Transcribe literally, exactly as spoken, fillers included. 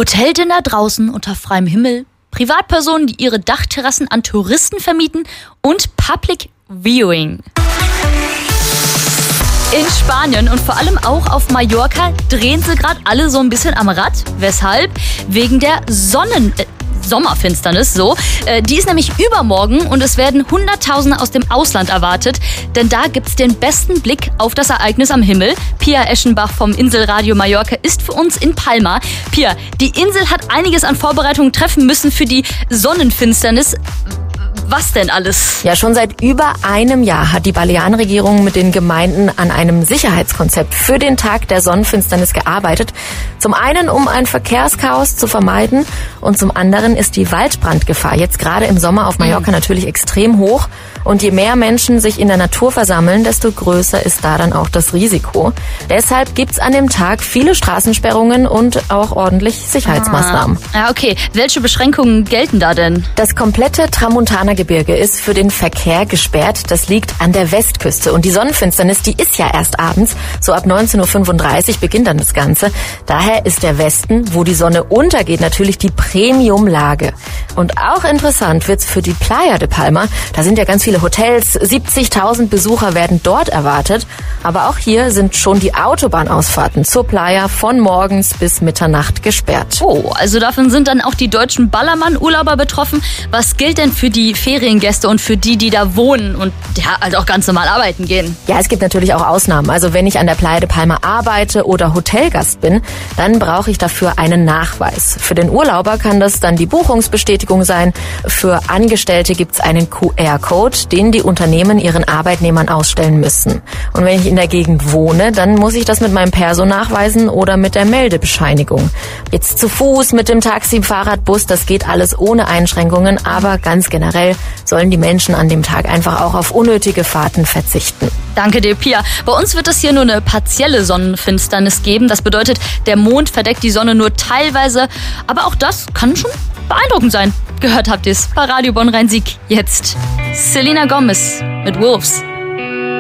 Hoteldinner draußen unter freiem Himmel, Privatpersonen, die ihre Dachterrassen an Touristen vermieten und Public Viewing. In Spanien und vor allem auch auf Mallorca drehen sie gerade alle so ein bisschen am Rad. Weshalb? Wegen der Sonnen... Äh, Sommerfinsternis, so. Äh, die ist nämlich übermorgen und es werden Hunderttausende aus dem Ausland erwartet, denn da gibt's den besten Blick auf das Ereignis am Himmel. Pia Eschenbach vom Inselradio Mallorca ist für uns in Palma. Pia, die Insel hat einiges an Vorbereitungen treffen müssen für die Sonnenfinsternis. Was denn alles? Ja, schon seit über einem Jahr hat die Balearenregierung mit den Gemeinden an einem Sicherheitskonzept für den Tag der Sonnenfinsternis gearbeitet. Zum einen, um ein Verkehrschaos zu vermeiden und zum anderen ist die Waldbrandgefahr jetzt gerade im Sommer auf Mallorca mhm. natürlich extrem hoch. Und je mehr Menschen sich in der Natur versammeln, desto größer ist da dann auch das Risiko. Deshalb gibt's an dem Tag viele Straßensperrungen und auch ordentlich Sicherheitsmaßnahmen. Ah. Ja, okay. Welche Beschränkungen gelten da denn? Das komplette Tramontana-Gebirge ist für den Verkehr gesperrt. Das liegt an der Westküste. Und die Sonnenfinsternis, die ist ja erst abends. So ab neunzehn Uhr fünfunddreißig beginnt dann das Ganze. Daher ist der Westen, wo die Sonne untergeht, natürlich die Premiumlage. Und auch interessant wird's für die Playa de Palma. Da sind ja ganz viele Hotels, siebzigtausend Besucher werden dort erwartet. Aber auch hier sind schon die Autobahnausfahrten zur Playa von morgens bis Mitternacht gesperrt. Oh, also davon sind dann auch die deutschen Ballermann-Urlauber betroffen. Was gilt denn für die Feriengäste und für die, die da wohnen und ja, also auch ganz normal arbeiten gehen? Ja, es gibt natürlich auch Ausnahmen. Also wenn ich an der Playa de Palma arbeite oder Hotelgast bin, dann brauche ich dafür einen Nachweis. Für den Urlauber kann das dann die Buchungsbestätigung sein. Für Angestellte gibt's einen Q R-Code, den die Unternehmen ihren Arbeitnehmern ausstellen müssen. Und wenn ich in der Gegend wohne, dann muss ich das mit meinem Perso nachweisen oder mit der Meldebescheinigung. Jetzt zu Fuß, mit dem Taxi, Fahrrad, Bus, das geht alles ohne Einschränkungen, aber ganz generell sollen die Menschen an dem Tag einfach auch auf unnötige Fahrten verzichten. Danke dir, Pia. Bei uns wird es hier nur eine partielle Sonnenfinsternis geben. Das bedeutet, der Mond verdeckt die Sonne nur teilweise, aber auch das kann schon beeindruckend sein. Gehört habt ihr es bei Radio Bonn Rhein-Sieg. Jetzt Selena Gomez mit Wolves.